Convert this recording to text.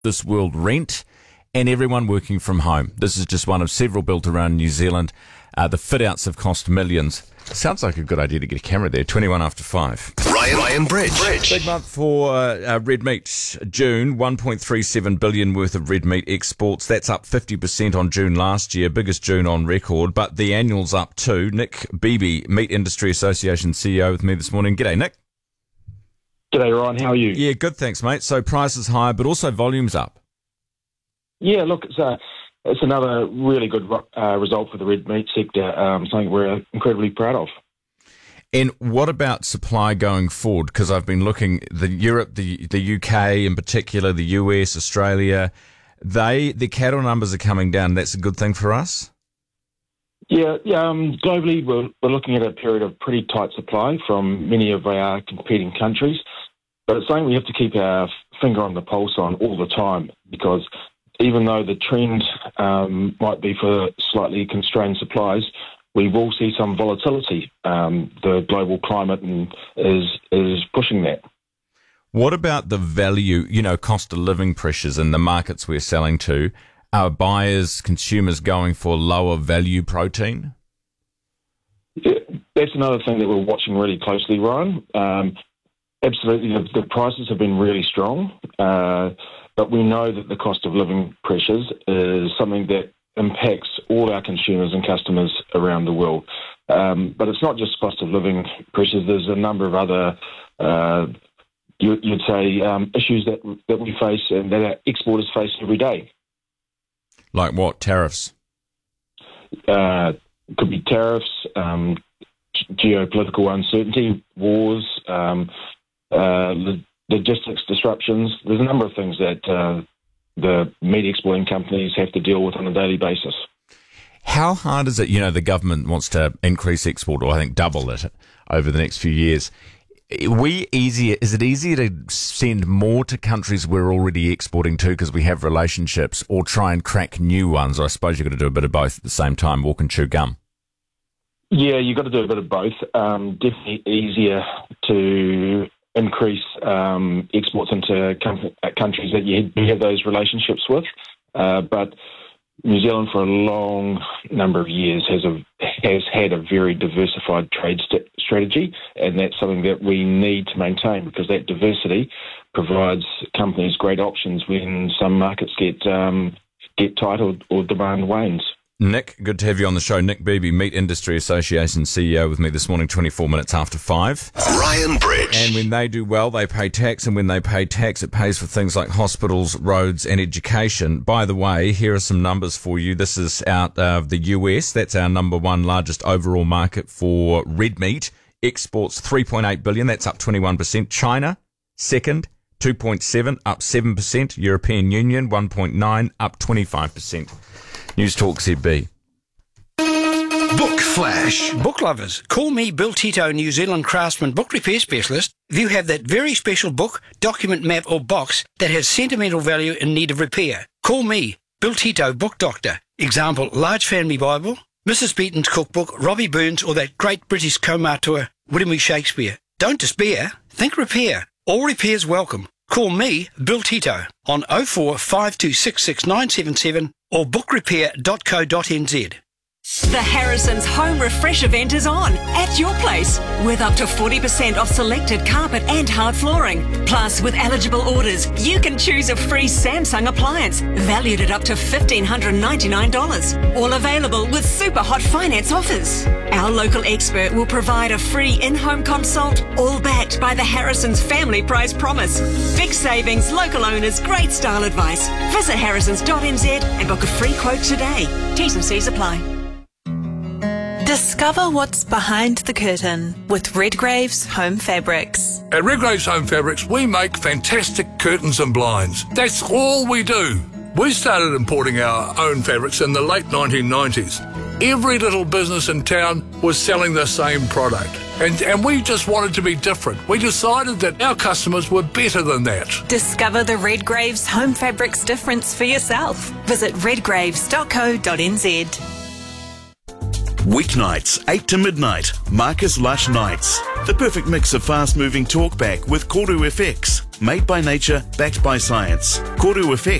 this world rent, and everyone working from home. This is just one of several built around New Zealand. The fit-outs have cost millions. Sounds like a good idea to get a camera there. 21 after 5. Ryan Bridge. Big month for red meat. June, 1.37 billion worth of red meat exports. That's up 50% on June last year, biggest June on record. But the annual's up too. Nick Beebe, Meat Industry Association CEO, with me this morning. G'day, Nick. G'day, Ryan. How are you? Yeah, good, thanks, mate. So prices high, but also volumes up. Yeah, look, it's another really good result for the red meat sector, something we're incredibly proud of. And what about supply going forward? Because I've been looking, Europe, the UK in particular, the US, Australia, the cattle numbers are coming down. That's a good thing for us? Yeah, globally we're looking at a period of pretty tight supply from many of our competing countries, but it's something we have to keep our finger on the pulse on all the time, because even though the trend might be for slightly constrained supplies, we will see some volatility. The global climate is pushing that. What about the value, cost of living pressures in the markets we're selling to? Are buyers, consumers going for lower value protein? Yeah, that's another thing that we're watching really closely, Ryan. Absolutely, the prices have been really strong. But we know that the cost of living pressures is something that impacts all our consumers and customers around the world. But it's not just cost of living pressures. There's a number of other, you'd say, issues that we face and that our exporters face every day. Like what? Tariffs? Could be tariffs, geopolitical uncertainty, wars, logistics disruptions. There's a number of things that the meat exporting companies have to deal with on a daily basis. How hard is it? The government wants to increase export, or I think double it over the next few years. Is it easier to send more to countries we're already exporting to because we have relationships, or try and crack new ones? Or I suppose you've got to do a bit of both at the same time, walk and chew gum. Yeah, you've got to do a bit of both. Definitely easier to increase exports into countries that you have those relationships with. But New Zealand, for a long number of years, has had a very diversified trade strategy, and that's something that we need to maintain, because that diversity provides companies great options when some markets get tight or demand wanes. Nick, good to have you on the show. Nick Beebe, Meat Industry Association CEO, with me this morning, 24 minutes after 5. Ryan Bridge. And when they do well, they pay tax, and when they pay tax, it pays for things like hospitals, roads and education. By the way, here are some numbers for you. This is out of the US. That's our number one largest overall market for red meat. Exports $3.8 billion. That's up 21%. China, second, 2.7, up 7%. European Union, 1.9, up 25%. News Talk ZB. Book Flash. Book lovers, call me Bill Tito, New Zealand Craftsman Book Repair Specialist. If you have that very special book, document, map or box that has sentimental value in need of repair, call me, Bill Tito, Book Doctor. Example, Large Family Bible, Mrs. Beaton's Cookbook, Robbie Burns, or that great British Comartua, William E. Shakespeare. Don't despair, think repair. All repairs welcome. Call me, Bill Tito, on 04 5266 or bookrepair.co.nz. The Harrison's Home Refresh event is on at your place, with up to 40% off selected carpet and hard flooring. Plus, with eligible orders, you can choose a free Samsung appliance valued at up to $1,599. All available with super hot finance offers. Our local expert will provide a free in-home consult, all backed by the Harrison's Family Price Promise. Big savings, local owners, great style advice. Visit harrisons.nz and book a free quote today. T's and C's apply. Discover what's behind the curtain with Redgrave's Home Fabrics. At Redgrave's Home Fabrics, we make fantastic curtains and blinds. That's all we do. We started importing our own fabrics in the late 1990s. Every little business in town was selling the same product. And we just wanted to be different. We decided that our customers were better than that. Discover the Redgrave's Home Fabrics difference for yourself. Visit redgraves.co.nz. Weeknights, 8 to midnight, Marcus Lush Nights. The perfect mix of fast-moving talkback with Koru FX. Made by nature, backed by science. Koru FX.